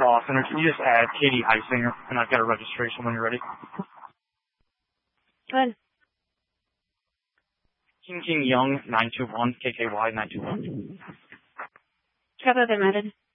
Law Center. Can you just add Katie Heisinger? And I've got a registration when you're ready. Go ahead. King Young 921, KKY 921. Trevor Vermeden.